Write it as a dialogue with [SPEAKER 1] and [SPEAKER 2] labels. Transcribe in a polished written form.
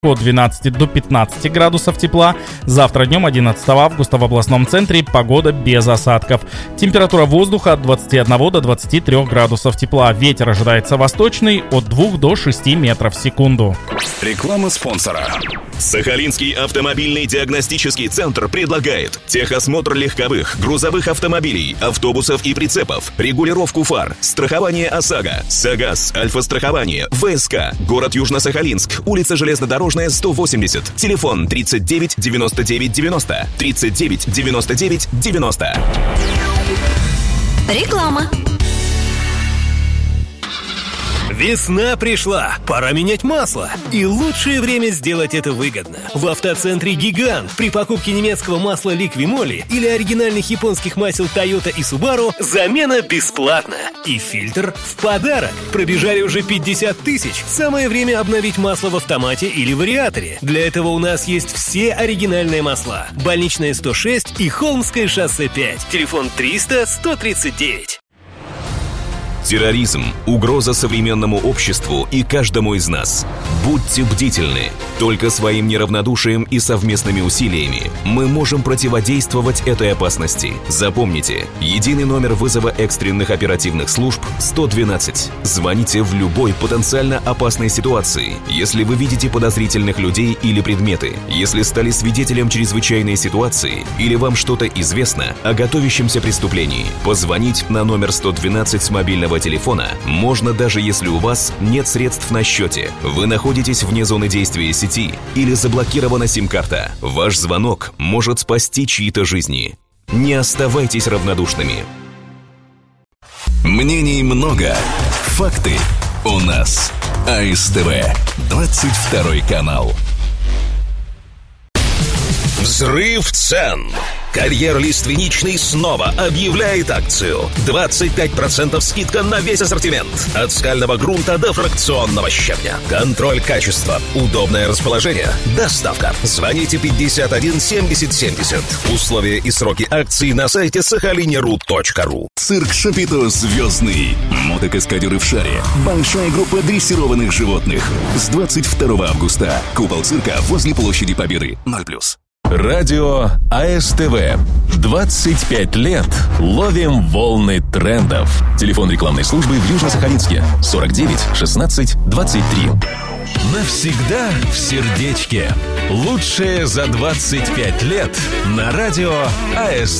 [SPEAKER 1] от 12 до 15 градусов тепла. Завтра днем 11 августа в областном центре погода без осадков. Температура воздуха от 21 до 23 градусов тепла. Ветер ожидается восточный от 2 до 6 метров в секунду.
[SPEAKER 2] Реклама спонсора. Сахалинский автомобильный диагностический центр предлагает техосмотр легковых, грузовых автомобилей, автобусов и прицепов, регулировку фар, страхование ОСАГО, САГАС, Альфа-страхование, ВСК, город Южно-Сахалинск, улица Железнодорожная, 180, телефон 39 99 90, 39 99 90.
[SPEAKER 3] Реклама.
[SPEAKER 4] Весна пришла, пора менять масло. И лучшее время сделать это выгодно. В автоцентре «Гигант» при покупке немецкого масла «Ликвимоли» или оригинальных японских масел «Тойота» и «Субару» замена бесплатна. И фильтр в подарок. Пробежали уже 50 тысяч. Самое время обновить масло в автомате или вариаторе. Для этого у нас есть все оригинальные масла. Больничная 106 и Холмское шоссе 5. Телефон 300 139.
[SPEAKER 2] Терроризм – угроза современному обществу и каждому из нас. Будьте бдительны. Только своим неравнодушием и совместными усилиями мы можем противодействовать этой опасности. Запомните, единый номер вызова экстренных оперативных служб – 112. Звоните в любой потенциально опасной ситуации, если вы видите подозрительных людей или предметы, если стали свидетелем чрезвычайной ситуации или вам что-то известно о готовящемся преступлении. Позвонить на номер 112 с мобильного телефона можно, даже если у вас нет средств на счете, вы находитесь вне зоны действия сети или заблокирована сим-карта. Ваш звонок может спасти чьи-то жизни. Не оставайтесь равнодушными. Мнений много, факты у нас. АСТВ, 22 канал. Взрыв цен. Карьер Лиственничный снова объявляет акцию. 25% скидка на весь ассортимент. От скального грунта до фракционного щебня. Контроль качества, удобное расположение, доставка. Звоните 51 70 70. Условия и сроки акции на сайте sahalinеру.ру.
[SPEAKER 5] Цирк Шапито «Звездный». Мотокаскадеры в шаре. Большая группа дрессированных животных. С 22 августа. Купол цирка возле площади Победы. 0+.
[SPEAKER 6] Радио АСТВ. 25 лет ловим волны трендов. Телефон рекламной службы в Южно-Сахалинске 49 16 23. Навсегда в сердечке. Лучшее за 25 лет на радио АСТВ.